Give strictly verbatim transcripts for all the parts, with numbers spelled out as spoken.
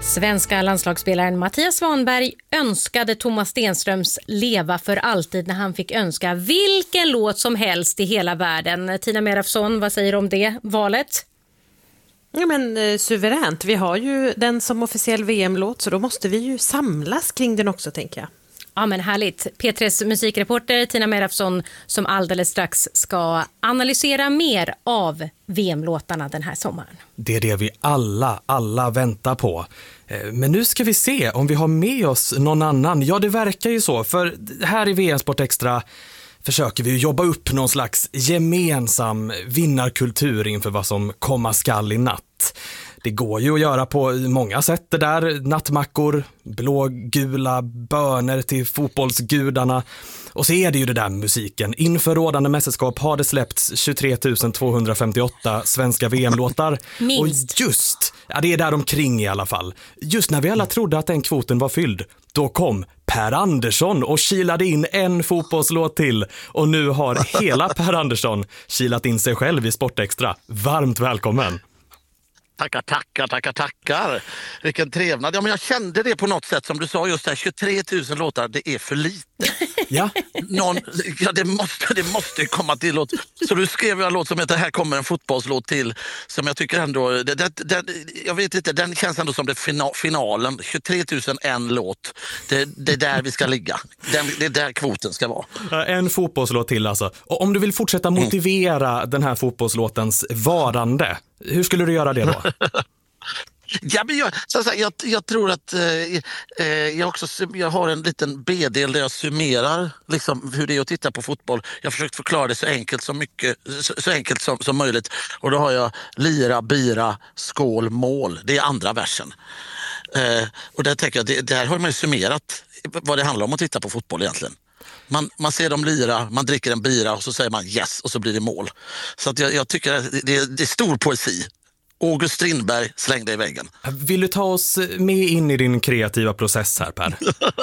Svenska landslagsspelaren Mattias Svanberg önskade Thomas Stenströms leva för alltid när han fick önska vilken låt som helst i hela världen. Tina Merafsson, vad säger du om det valet? Ja, men eh, suveränt. Vi har ju den som officiell V M-låt, så då måste vi ju samlas kring den också, tänker jag. Ja, men härligt. P tre:s musikreporter Tina Merafsson som alldeles strax ska analysera mer av V M-låtarna den här sommaren. Det är det vi alla, alla väntar på. Men nu ska vi se om vi har med oss någon annan. Ja, det verkar ju så. För här i V M Sport Extra försöker vi jobba upp någon slags gemensam vinnarkultur inför vad som komma skall i natt. Det går ju att göra på många sätt det där. Nattmackor, blågula böner till fotbollsgudarna. Och så är det ju det där musiken. Inför rådande mästerskap har det släppts tjugotre tusen tvåhundrafemtioåtta svenska V M-låtar. Minst. Och just, ja, det är där omkring i alla fall. Just när vi alla trodde att den kvoten var fylld, då kom Per Andersson och kilade in en fotbollslåt till. Och nu har hela Per Andersson kilat in sig själv i Sportextra. Varmt välkommen! Tackar, tackar, tackar, tackar. Vilken trevnad. Ja, men jag kände det på något sätt som du sa just där. tjugotre tusen låtar, det är för lite. Ja. Någon, ja, det måste, det måste komma till låt. Så du skrev en låt som heter Här kommer en fotbollslåt till. Som jag tycker ändå, det, det, det, jag vet inte, den känns ändå som det fina, finalen. tjugotre tusen en låt. Det, det är där vi ska ligga. Den, det är där kvoten ska vara. En fotbollslåt till alltså. Och om du vill fortsätta motivera mm. den här fotbollslåtens varande, hur skulle du göra det då? Ja, men jag, så att säga, jag, jag tror att eh, eh, jag, också, jag har en liten B-del där jag summerar liksom, hur det är att titta på fotboll. Jag har försökt förklara det så enkelt, som mycket, så, så enkelt som, som möjligt. Och då har jag lira, bira, skål, mål. Det är andra versen. Eh, och där tänker jag, det, där har man ju summerat vad det handlar om att titta på fotboll egentligen. Man, man ser dem lira, man dricker en bira och så säger man yes och så blir det mål. Så att jag, jag tycker att det, det är stor poesi. August Strindberg slängde i väggen. Vill du ta oss med in i din kreativa process här, Per?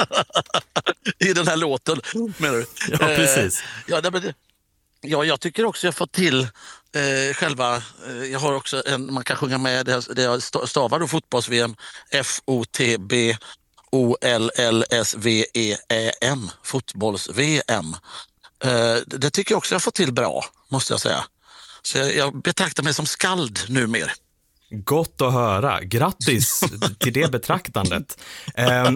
I den här låten, menar du? Ja, precis. Eh, ja, det, ja, jag tycker också jag får till eh, själva, eh, jag har också en, man kan sjunga med, det, det jag stavar då fotbolls-V M, F O T B O L L S V E Ä M, fotbolls-V M. Eh, det tycker jag också jag får till bra, måste jag säga. Så jag, jag betraktar mig som skald numer. Gott att höra. Grattis till det betraktandet. um,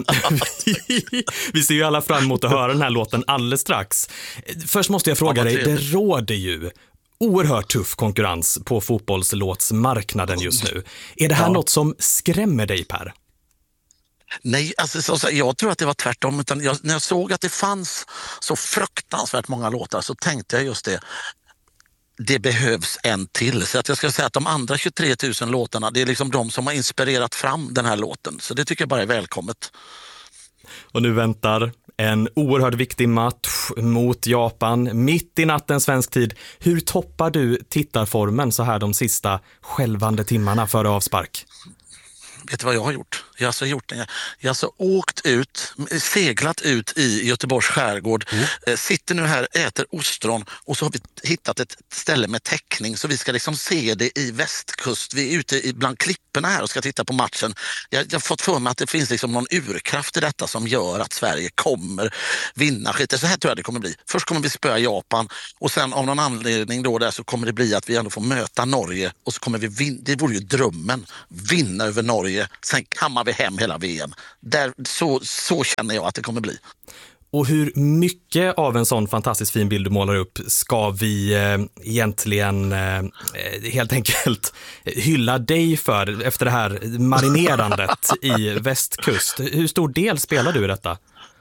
Vi ser ju alla fram emot att höra den här låten alldeles strax. Först måste jag fråga ja, dig, det råder ju oerhört tuff konkurrens på fotbollslåtsmarknaden just nu. Är det här ja. något som skrämmer dig, Per? Nej, alltså, så, så, jag tror att det var tvärtom. Utan jag, när jag såg att det fanns så fruktansvärt många låtar så tänkte jag just det. Det behövs en till. Så att jag ska säga att de andra tjugotre tusen låtarna, det är liksom de som har inspirerat fram den här låten. Så det tycker jag bara är välkommet. Och nu väntar en oerhört viktig match mot Japan mitt i natten svensk tid. Hur toppar du tittarformen så här de sista skälvande timmarna före avspark? Vet du vad jag har gjort? Jag har alltså gjort det. Jag har alltså åkt ut, seglat ut i Göteborgs skärgård. Mm. Sitter nu här, äter ostron och så har vi hittat ett ställe med täckning så vi ska liksom se det i västkust. Vi är ute bland klipporna här och ska titta på matchen. Jag, jag har fått för mig att det finns liksom någon urkraft i detta som gör att Sverige kommer vinna skit. Så här tror jag det kommer bli. Först kommer vi spöa Japan och sen av någon anledning då där så kommer det bli att vi ändå får möta Norge och så kommer vi vinna. Det vore ju drömmen. Vinna över Norge. Sen kammar vi hem hela V M. Där, så, så känner jag att det kommer bli. Och hur mycket av en sån fantastiskt fin bild du målar upp ska vi eh, egentligen eh, helt enkelt hylla dig för efter det här marinerandet i västkust? Hur stor del spelar du i detta?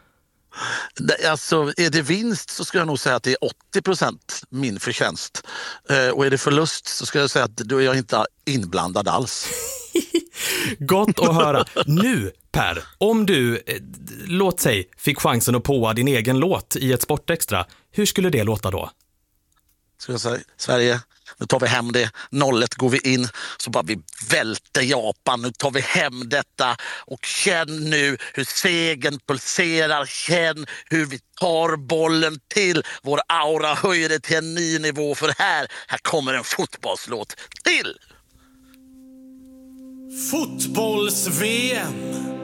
Alltså, är det vinst så ska jag nog säga att det är åttio procent min förtjänst. Eh, och är det förlust så ska jag säga att då är jag inte inblandad alls. Gott att höra. Nu, Per, om du, eh, låt säg, fick chansen att påa din egen låt i ett Sportextra, hur skulle det låta då? Ska jag säga, Sverige, nu tar vi hem det. Nollet går vi in, så bara vi välter Japan. Nu tar vi hem detta och känn nu hur segern pulserar. Känn hur vi tar bollen till. Vår aura höjer det till en ny nivå, för här, här kommer en fotbollslåt till. Fotbolls-V M.